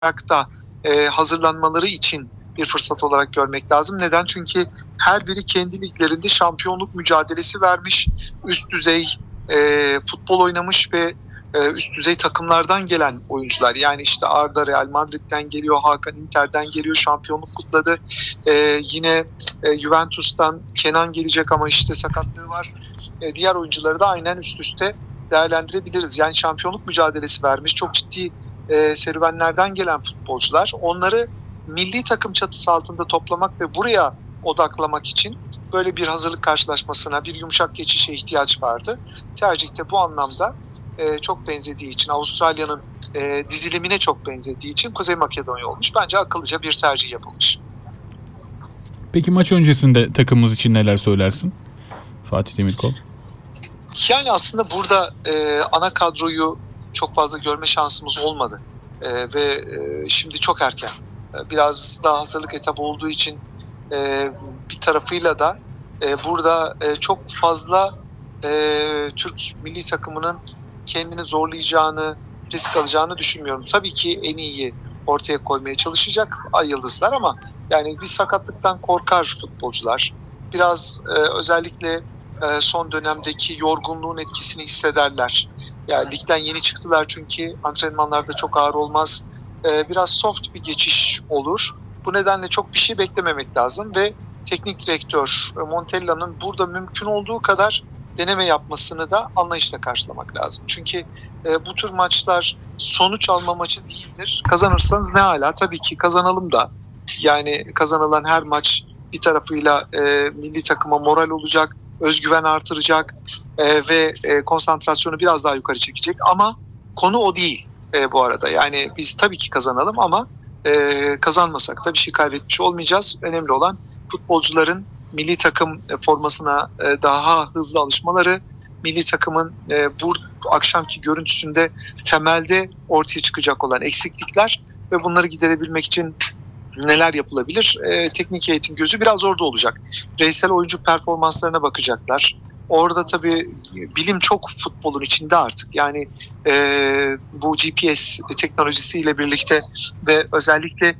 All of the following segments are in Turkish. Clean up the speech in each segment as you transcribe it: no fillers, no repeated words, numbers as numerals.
da hazırlanmaları için bir fırsat olarak görmek lazım. Neden? Çünkü her biri kendi liglerinde şampiyonluk mücadelesi vermiş, üst düzey futbol oynamış ve üst düzey takımlardan gelen oyuncular. Yani işte Arda Real Madrid'den geliyor, Hakan Inter'den geliyor, şampiyonluk kutladı. Yine Juventus'tan Kenan gelecek ama işte sakatlığı var. Diğer oyuncuları da aynen üst üste değerlendirebiliriz. Yani şampiyonluk mücadelesi vermiş, çok ciddi serüvenlerden gelen futbolcular. Onları milli takım çatısı altında toplamak ve buraya odaklamak için böyle bir hazırlık karşılaşmasına, bir yumuşak geçişe ihtiyaç vardı. Tercihte bu anlamda çok benzediği için, Avustralya'nın dizilimine çok benzediği için Kuzey Makedonya olmuş. Bence akıllıca bir tercih yapılmış. Peki maç öncesinde takımımız için neler söylersin Fatih Demirkol? Yani aslında burada ana kadroyu çok fazla görme şansımız olmadı. Ve şimdi çok erken. Biraz daha hazırlık etabı olduğu için bir tarafıyla da burada çok fazla Türk milli takımının kendini zorlayacağını, risk alacağını düşünmüyorum. Tabii ki en iyiyi ortaya koymaya çalışacak ay yıldızlar ama yani bir sakatlıktan korkar futbolcular. Biraz özellikle son dönemdeki yorgunluğun etkisini hissederler. Yani ligden yeni çıktılar çünkü antrenmanlarda çok ağır olmaz. Biraz soft bir geçiş olur. Bu nedenle çok bir şey beklememek lazım ve teknik direktör Montella'nın burada mümkün olduğu kadar deneme yapmasını da anlayışla karşılamak lazım. Çünkü bu tür maçlar sonuç alma maçı değildir. Kazanırsanız ne hala, tabii ki kazanalım da. Yani kazanılan her maç bir tarafıyla milli takıma moral olacak, özgüven artıracak ve konsantrasyonu biraz daha yukarı çekecek. Ama konu o değil bu arada. Yani biz tabii ki kazanalım ama kazanmasak da bir şey kaybetmiş olmayacağız. Önemli olan futbolcuların milli takım formasına daha hızlı alışmaları, milli takımın bu akşamki görüntüsünde temelde ortaya çıkacak olan eksiklikler ve bunları giderebilmek için neler yapılabilir? Teknik heyetin gözü biraz orada olacak. Bireysel oyuncu performanslarına bakacaklar. Orada tabii bilim çok futbolun içinde artık. Yani bu GPS teknolojisiyle birlikte ve özellikle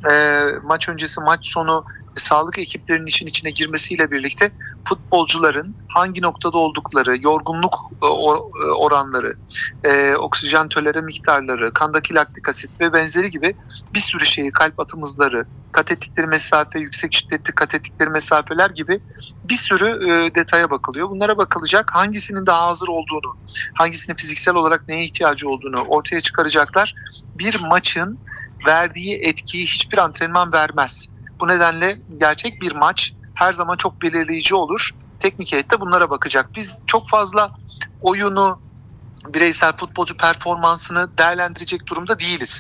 maç öncesi, maç sonu sağlık ekiplerinin işin içine girmesiyle birlikte futbolcuların hangi noktada oldukları, yorgunluk oranları, oksijen tolere miktarları, kandaki laktik asit ve benzeri gibi bir sürü şeyi, kalp atım hızları, kat ettikleri mesafe, yüksek şiddetli kat ettikleri mesafeler gibi bir sürü detaya bakılıyor. Bunlara bakılacak, hangisinin daha hazır olduğunu, hangisinin fiziksel olarak neye ihtiyacı olduğunu ortaya çıkaracaklar. Bir maçın verdiği etkiyi hiçbir antrenman vermez. Bu nedenle gerçek bir maç her zaman çok belirleyici olur. Teknik heyet de bunlara bakacak. Biz çok fazla oyunu, bireysel futbolcu performansını değerlendirecek durumda değiliz.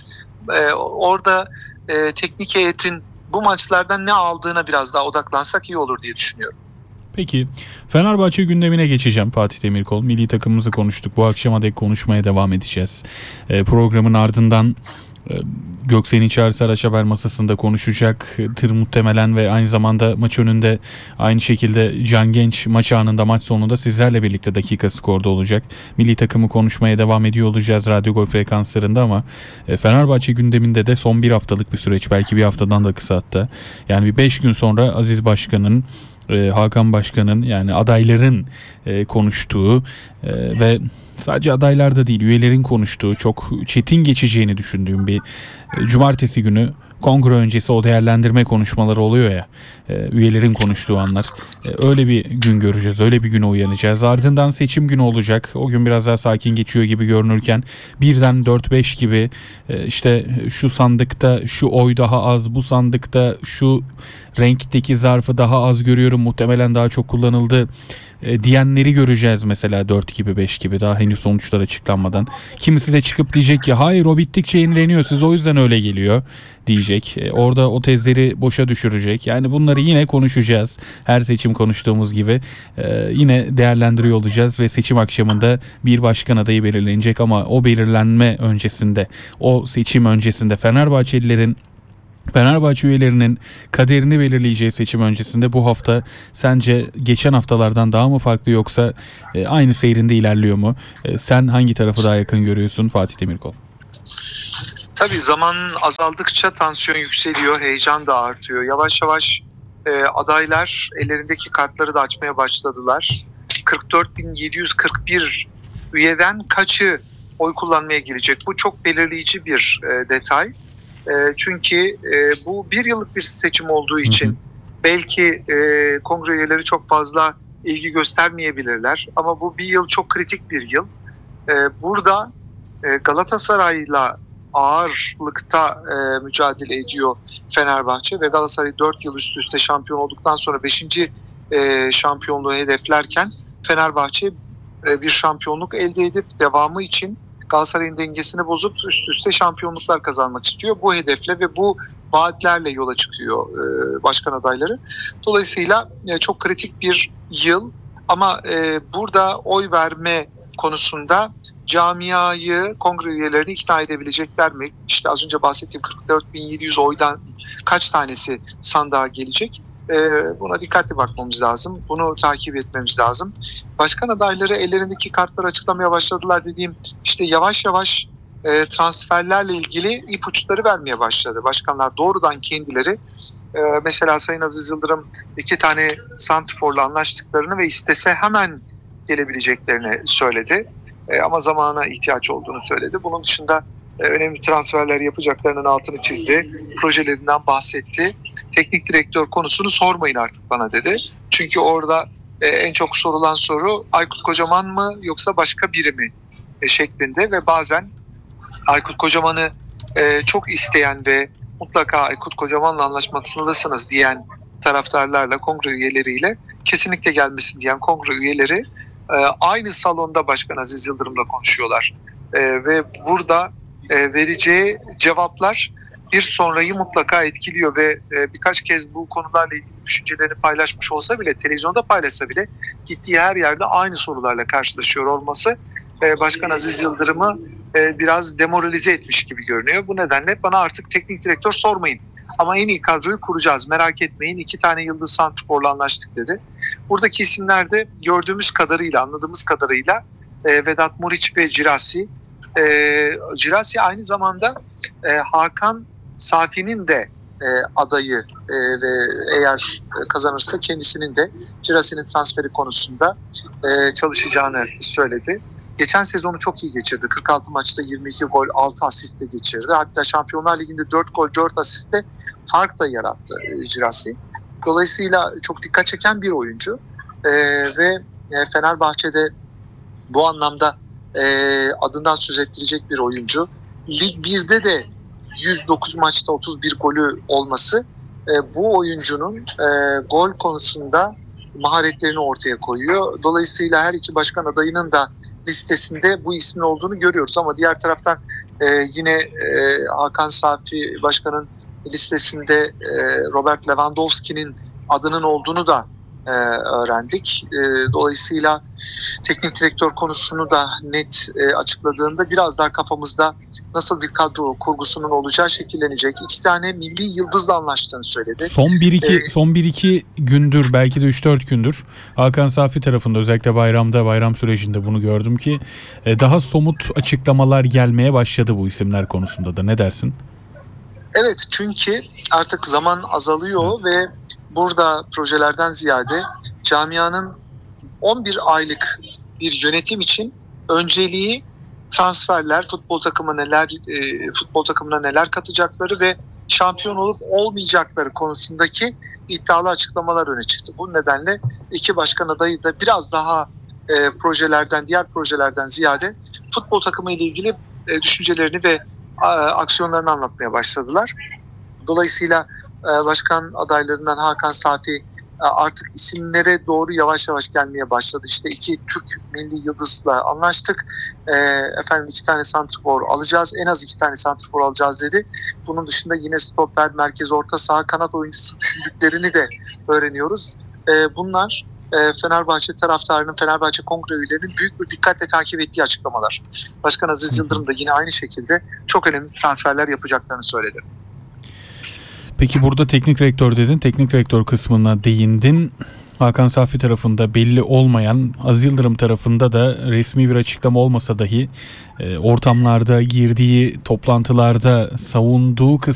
Orada teknik heyetin bu maçlardan ne aldığına biraz daha odaklansak iyi olur diye düşünüyorum. Peki Fenerbahçe gündemine geçeceğim Fatih Demirkol. Milli takımımızı konuştuk. Bu akşama dek konuşmaya devam edeceğiz. Programın ardından Göksel'in Çağrı Saraç haber masasında konuşacaktır muhtemelen ve aynı zamanda maç önünde aynı şekilde Can Genç maç anında, maç sonunda sizlerle birlikte dakika skorda olacak. Milli takımı konuşmaya devam ediyor olacağız Radyo Gol frekanslarında ama Fenerbahçe gündeminde de son bir haftalık bir süreç, belki bir haftadan da kısa hatta. Yani bir 5 gün sonra Aziz Başkan'ın, Hakan Başkan'ın, yani adayların konuştuğu ve sadece adaylar da değil, üyelerin konuştuğu, çok çetin geçeceğini düşündüğüm bir cumartesi günü kongre öncesi o değerlendirme konuşmaları oluyor ya, üyelerin konuştuğu anlar. Öyle bir gün göreceğiz, öyle bir güne uyanacağız. Ardından seçim günü olacak. O gün biraz daha sakin geçiyor gibi görünürken birden 4-5 gibi işte şu sandıkta şu oy daha az, bu sandıkta şu renkteki zarfı daha az görüyorum, muhtemelen daha çok kullanıldı diyenleri göreceğiz mesela 4 gibi 5 gibi, daha henüz sonuçlar açıklanmadan. Kimisi de çıkıp diyecek ki hayır, o bittikçe yenileniyor, siz o yüzden öyle geliyor diyecek. Orada o tezleri boşa düşürecek. Yani bunları yine konuşacağız. Her seçim konuştuğumuz gibi yine değerlendiriyor olacağız ve seçim akşamında bir başkan adayı belirlenecek ama o belirlenme öncesinde, o seçim öncesinde Fenerbahçe üyelerinin kaderini belirleyeceği seçim öncesinde bu hafta sence geçen haftalardan daha mı farklı, yoksa aynı seyrinde ilerliyor mu? Sen hangi tarafı daha yakın görüyorsun Fatih Demirkol? Tabii zaman azaldıkça tansiyon yükseliyor, heyecan da artıyor. Yavaş yavaş adaylar ellerindeki kartları da açmaya başladılar. 44.741 üyeden kaçı oy kullanmaya girecek? Bu çok belirleyici bir detay. Çünkü bu bir yıllık bir seçim olduğu için belki kongre üyeleri çok fazla ilgi göstermeyebilirler. Ama bu bir yıl çok kritik bir yıl. Burada Galatasaray'la ağırlıkta mücadele ediyor Fenerbahçe ve Galatasaray 4 yıl üst üste şampiyon olduktan sonra 5. Şampiyonluğu hedeflerken Fenerbahçe bir şampiyonluk elde edip devamı için Galatasaray'ın dengesini bozup üst üste şampiyonluklar kazanmak istiyor. Bu hedefle ve bu vaatlerle yola çıkıyor başkan adayları. Dolayısıyla çok kritik bir yıl ama burada oy verme konusunda camiayı, kongre üyelerini ikna edebilecekler mi? İşte az önce bahsettiğim 44.700 oydan kaç tanesi sandığa gelecek? Buna dikkatli bakmamız lazım. Bunu takip etmemiz lazım. Başkan adayları ellerindeki kartları açıklamaya başladılar dediğim işte yavaş yavaş transferlerle ilgili ipuçları vermeye başladı. Başkanlar doğrudan kendileri mesela Sayın Aziz Yıldırım 2 tane santrforla anlaştıklarını ve istese hemen gelebileceklerini söyledi. Ama zamana ihtiyaç olduğunu söyledi. Bunun dışında önemli transferler yapacaklarının altını çizdi. Projelerinden bahsetti. Teknik direktör konusunu sormayın artık bana dedi. Çünkü orada en çok sorulan soru Aykut Kocaman mı yoksa başka biri mi şeklinde ve bazen Aykut Kocaman'ı çok isteyen ve mutlaka Aykut Kocaman'la anlaşmak zorundasınız diyen taraftarlarla, kongre üyeleriyle kesinlikle gelmesin diyen kongre üyeleri aynı salonda Başkan Aziz Yıldırım'la konuşuyorlar. Ve burada vereceği cevaplar bir sonrayı mutlaka etkiliyor ve birkaç kez bu konularla ilgili düşüncelerini paylaşmış olsa bile, televizyonda paylaşsa bile gittiği her yerde aynı sorularla karşılaşıyor olması Başkan Aziz Yıldırım'ı biraz demoralize etmiş gibi görünüyor. Bu nedenle bana artık teknik direktör sormayın. Ama en iyi kadroyu kuracağız, merak etmeyin. 2 tane yıldız santrforla anlaştık dedi. Buradaki isimler de gördüğümüz kadarıyla, anladığımız kadarıyla Vedat Muriç ve Girassi. Girassi aynı zamanda Hakan Safi'nin de adayı ve eğer kazanırsa kendisinin de Girassi'nin transferi konusunda çalışacağını söyledi. Geçen sezonu çok iyi geçirdi. 46 maçta 22 gol, 6 asist de geçirdi. Hatta Şampiyonlar Ligi'nde 4 gol, 4 asistle fark da yarattı Girassi. Dolayısıyla çok dikkat çeken bir oyuncu. Ve Fenerbahçe'de bu anlamda adından söz ettirecek bir oyuncu. Lig 1'de de 109 maçta 31 golü olması bu oyuncunun gol konusunda maharetlerini ortaya koyuyor. Dolayısıyla her iki başkan adayının da listesinde bu ismin olduğunu görüyoruz. Ama diğer taraftan yine Hakan Safi Başkan'ın listesinde Robert Lewandowski'nin adının olduğunu da öğrendik. Dolayısıyla teknik direktör konusunu da net açıkladığında biraz daha kafamızda nasıl bir kadro kurgusunun olacağı şekillenecek. 2 tane milli yıldızla anlaştığını söyledi. Son 1-2 gündür, belki de 3-4 gündür Hakan Safi tarafında, özellikle bayram sürecinde bunu gördüm ki daha somut açıklamalar gelmeye başladı bu isimler konusunda da. Ne dersin? Evet, çünkü artık zaman azalıyor ve burada projelerden ziyade camianın 11 aylık bir yönetim için önceliği transferler, futbol takımına neler katacakları ve şampiyon olup olmayacakları konusundaki iddialı açıklamalar öne çıktı. Bu nedenle iki başkan adayı da biraz daha diğer projelerden ziyade futbol takımı ile ilgili düşüncelerini ve aksiyonlarını anlatmaya başladılar. Dolayısıyla başkan adaylarından Hakan Safi artık isimlere doğru yavaş yavaş gelmeye başladı. İşte 2 Türk milli yıldızla anlaştık. 2 tane santrfor alacağız. En az 2 tane santrfor alacağız dedi. Bunun dışında yine stoper, merkez, orta saha, kanat oyuncusu düşündüklerini de öğreniyoruz. Bunlar Fenerbahçe taraftarının, Fenerbahçe kongre üyelerinin büyük bir dikkatle takip ettiği açıklamalar. Başkan Aziz Yıldırım da yine aynı şekilde çok önemli transferler yapacaklarını söyledi. Peki burada teknik direktör dedin. Teknik direktör kısmına değindin. Hakan Safi tarafında belli olmayan, Aziz Yıldırım tarafında da resmi bir açıklama olmasa dahi ortamlarda, girdiği toplantılarda savunduğu